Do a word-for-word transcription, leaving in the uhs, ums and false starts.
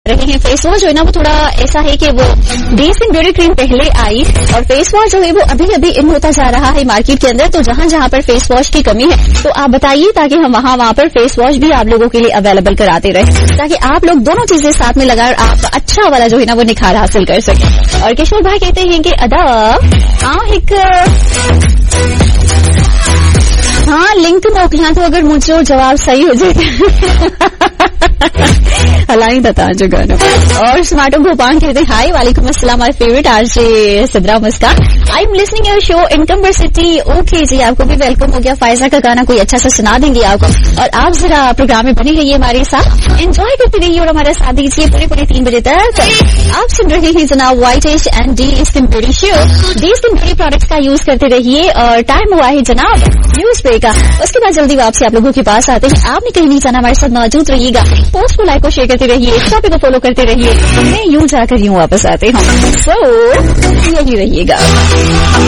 रहे हैं। Face wash जो है ना वो थोड़ा ऐसा है कि वो डे स्किन ब्यूटी क्रीम पहले आई और फेस वॉश जो है वो अभी अभी इन होता जा रहा है मार्केट के अंदर। तो जहां जहां पर फेस वॉश की कमी है तो आप बताइए, ताकि हम वहां वहां पर फेस वॉश भी आप लोगों के लिए अवेलेबल कराते रहे, ताकि आप लोग दोनों चीजें साथ में लगाए और आप अच्छा वाला जो है ना वो निखार हासिल कर सके। और किशोर भाई कहते हैं कि अदा हाँ एक हाँ लिंक मोकलियां तो अगर मुझे जवाब सही हो जाए हलाई बता जो गाना। और स्मार्टो गोपान कहते हैं हाय वालेकुम अस्सलाम, my favourite RJ Sidra Muskan, I am listening your show income city. Okay जी, आपको भी वेलकम हो गया। फायजा का गाना कोई अच्छा सा सुना देंगे आपको, और आप जरा प्रोग्राम में बने रहिए हमारे साथ, एंजॉय करते रहिए और हमारा साथ दीजिए पूरे पूरे तीन बजे तक। आप सुन रहे हैं जनाब white as and D skin beauty show. D skin beauty products का यूज करते रहिए और टाइम हुआ है जनाब न्यूज पे का। उसके बाद जल्दी वापसी आप लोगों के पास आते हैं। आपने कहीं नहीं जाना, हमारे साथ मौजूद रहिएगा। पोस्ट को लाइक और शेयर करते रहिए, टॉपिक को फॉलो करते रहिए। मैं यूं जाकर यूं वापस आते हूँ, सो यही रहिएगा।